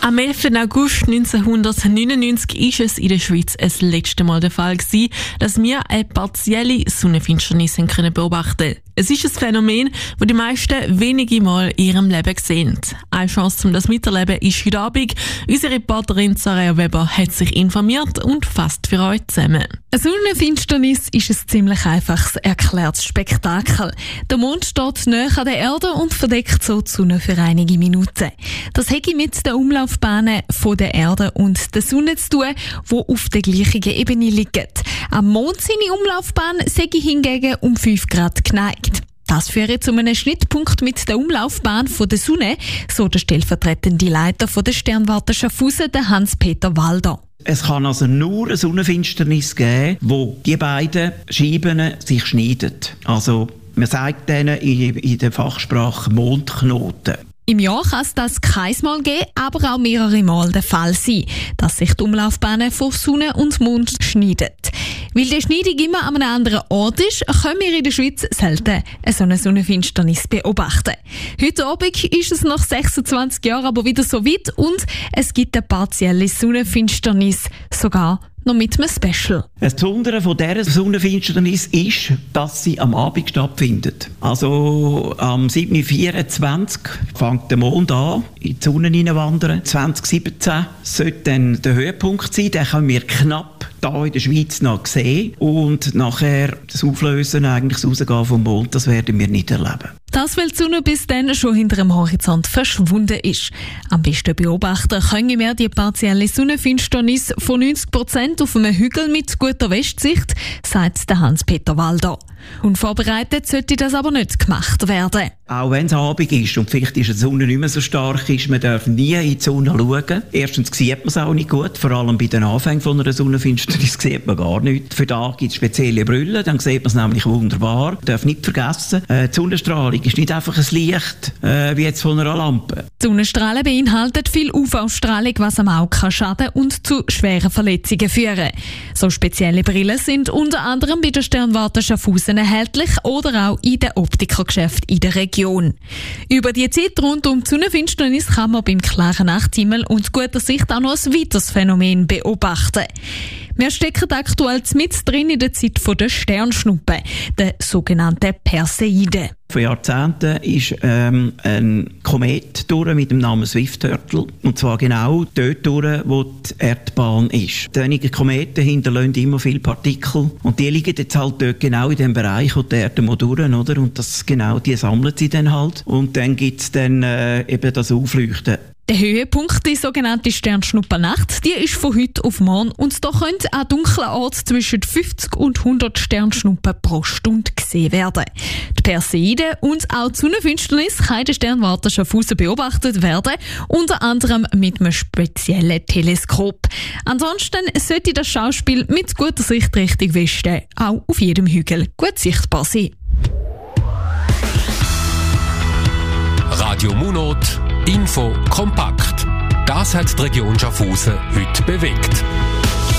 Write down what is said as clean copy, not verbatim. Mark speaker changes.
Speaker 1: Am 11. August 1999 ist es in der Schweiz das letzte Mal der Fall gewesen, dass wir eine partielle Sonnenfinsternis beobachten können. Es ist ein Phänomen, das die meisten wenige Mal in ihrem Leben sehen. Eine Chance, um das miterleben, ist heute Abend. Unsere Reporterin Sarah Weber hat sich informiert und fasst für euch zusammen.
Speaker 2: Eine Sonnenfinsternis ist ein ziemlich einfaches erklärtes Spektakel. Der Mond steht nahe an der Erde und verdeckt so die Sonne für einige Minuten. Das hat mit den Umlaufbahnen von der Erde und der Sonne zu tun, die auf der gleichen Ebene liegen. Am Mond seine Umlaufbahn sei hingegen um 5 Grad geneigt. Das führt zu einem Schnittpunkt mit der Umlaufbahn von der Sonne, so der stellvertretende Leiter von der Sternwarte Schaffhausen, der Hans-Peter Walder.
Speaker 3: Es kann also nur eine Sonnenfinsternis geben, wo die beiden Scheiben sich schneiden. Also man sagt denen in der Fachsprache Mondknoten.
Speaker 2: Im Jahr kann es das kein-mal geben, aber auch mehrere Mal der Fall sein, dass sich die Umlaufbahnen von Sonne und Mond schneiden. Weil die Schneidung immer an einem anderen Ort ist, können wir in der Schweiz selten so eine Sonnenfinsternis beobachten. Heute Abend ist es nach 26 Jahren aber wieder so weit und es gibt eine partielle Sonnenfinsternis, sogar noch mit einem Special.
Speaker 3: Das Besondere von dieser Sonnenfinsternis ist, dass sie am Abend stattfindet. Also am 7.24 fängt der Mond an, in die Sonne hineinwandern. 2017 sollte dann der Höhepunkt sein, den können wir knapp hier in der Schweiz noch sehen. Und nachher das Auflösen, eigentlich das Rausgehen vom Mond, das werden wir nicht erleben.
Speaker 2: Das, weil die Sonne bis dann schon hinter dem Horizont verschwunden ist. Am besten beobachten können wir die partielle Sonnenfinsternis von 90% auf einem Hügel mit guter Westsicht, sagt der Hans-Peter Walder. Unvorbereitet sollte das aber nicht gemacht werden.
Speaker 3: Auch wenn es Abend ist und vielleicht ist die Sonne nicht mehr so stark ist, man darf nie in die Sonne schauen. Erstens sieht man es auch nicht gut, vor allem bei den Anfängen von einer Sonnenfinsternis sieht man gar nichts. Für da gibt es spezielle Brillen, dann sieht man es nämlich wunderbar. Man darf nicht vergessen, die Sonnenstrahlung ist nicht einfach ein Licht wie jetzt von einer Lampe.
Speaker 2: Die Sonnenstrahlen beinhalten viel UV-Strahlung, was am Auge schaden und zu schweren Verletzungen führen. So spezielle Brillen sind unter anderem bei der Sternwarte Schaffhausen erhältlich oder auch in den Optikergeschäften in der Region. Über die Zeit rund um die Sonnenfinsternis kann man beim klaren Nachthimmel und guter Sicht auch noch ein weiteres Phänomen beobachten. Wir stecken aktuell mit drin in der Zeit der Sternschnuppe, der sogenannten Perseide.
Speaker 3: Vor Jahrzehnten ist ein Komet durch mit dem Namen Swift-Turtle. Und zwar genau dort durch, wo die Erdbahn ist. Einige Kometen hinterlassen immer viele Partikel. Und die liegen jetzt halt dort genau in dem Bereich, wo die Erde durch, oder? Und das, genau, die sammeln sie dann halt. Und dann gibt es dann eben das Aufleuchten.
Speaker 2: Der Höhepunkt, die sogenannte Sternschnuppernacht, die ist von heute auf morgen und da können an dunklen Orten zwischen 50 und 100 Sternschnuppen pro Stunde gesehen werden. Die Perseide und auch die Sonnenfinsternis kann in der Sternwarte Schaffhausen beobachtet werden, unter anderem mit einem speziellen Teleskop. Ansonsten sollte das Schauspiel mit guter Sicht Richtung Westen auch auf jedem Hügel gut sichtbar sein.
Speaker 4: Radio Munot Info kompakt. Das hat die Region Schaffhausen heute bewegt.